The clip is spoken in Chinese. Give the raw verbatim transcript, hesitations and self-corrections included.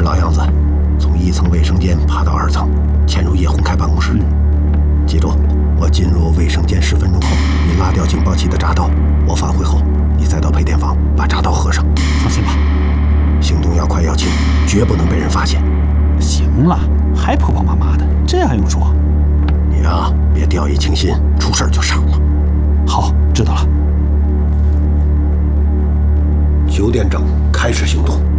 老样子，从一层卫生间爬到二层，潜入叶红开办公室。嗯、记住，我进入卫生间十分钟后，你拉掉警报器的闸刀。我返回后，你再到配电房把闸刀合上。 放心吧， 行动要快要轻，绝不能被人发现。 行了，还婆婆妈妈的，这还用说？ 你啊，别掉以轻心，出事就傻了。 好，知道了。 九点整开始行动。